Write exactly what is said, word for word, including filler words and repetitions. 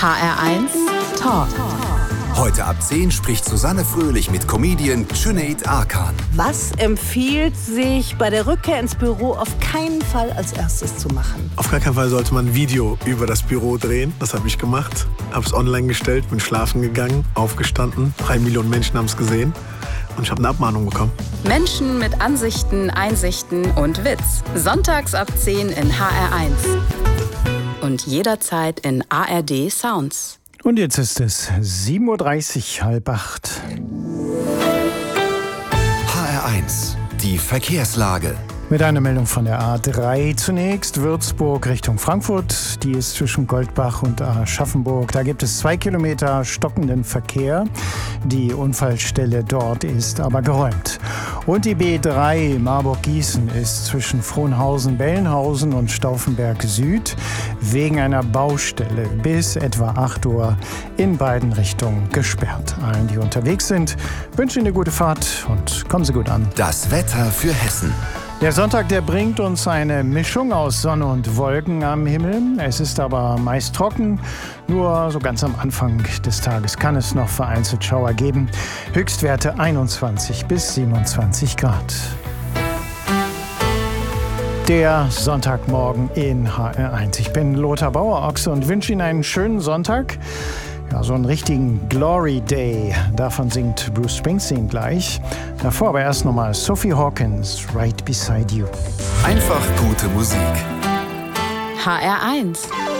H R eins Talk. Heute ab zehn spricht Susanne Fröhlich mit Comedian Cüneyt Arkan. Was empfiehlt sich bei der Rückkehr ins Büro auf keinen Fall als erstes zu machen? Auf gar keinen Fall sollte man ein Video über das Büro drehen. Das habe ich gemacht. Habe es online gestellt, bin schlafen gegangen, aufgestanden. Drei Millionen Menschen haben es gesehen. Und ich habe eine Abmahnung bekommen. Menschen mit Ansichten, Einsichten und Witz. Sonntags ab zehn in H R eins. Und jederzeit in A R D Sounds. Und jetzt ist es sieben Uhr dreißig, halb acht. H R eins, die Verkehrslage. Mit einer Meldung von der A drei zunächst. Würzburg Richtung Frankfurt. Die ist zwischen Goldbach und Aschaffenburg. Da gibt es zwei Kilometer stockenden Verkehr. Die Unfallstelle dort ist aber geräumt. Und die B drei Marburg-Gießen ist zwischen Frohnhausen, Bellenhausen und Stauffenberg Süd wegen einer Baustelle bis etwa acht Uhr in beiden Richtungen gesperrt. Allen, die unterwegs sind, wünsche Ihnen eine gute Fahrt und kommen Sie gut an. Das Wetter für Hessen. Der Sonntag, der bringt uns eine Mischung aus Sonne und Wolken am Himmel. Es ist aber meist trocken. Nur so ganz am Anfang des Tages kann es noch vereinzelt Schauer geben. Höchstwerte einundzwanzig bis siebenundzwanzig Grad. Der Sonntagmorgen in H R eins. Ich bin Lothar Bauer-Ochse und wünsche Ihnen einen schönen Sonntag. Ja, so einen richtigen Glory Day. Davon singt Bruce Springsteen gleich. Davor aber erst nochmal Sophie Hawkins, Right Beside You. Einfach gute Musik. H R eins.